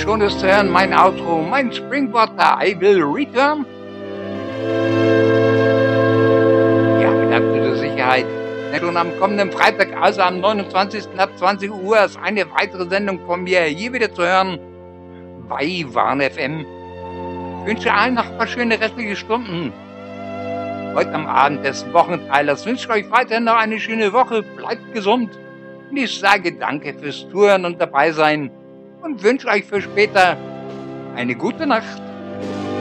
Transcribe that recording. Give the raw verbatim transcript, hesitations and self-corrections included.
schon ist zu hören, mein Outro, mein Springboard-da, I will return. Ja, mit absoluter Sicherheit. Schon am kommenden Freitag, also am neunundzwanzigsten ab zwanzig Uhr, ist eine weitere Sendung von mir hier wieder zu hören bei Warn F M. Ich wünsche allen noch ein paar schöne restliche Stunden. Heute am Abend des Wochenteilers wünsche ich euch weiterhin noch eine schöne Woche. Bleibt gesund. Und ich sage danke fürs Zuhören und dabei sein und wünsche euch für später eine gute Nacht.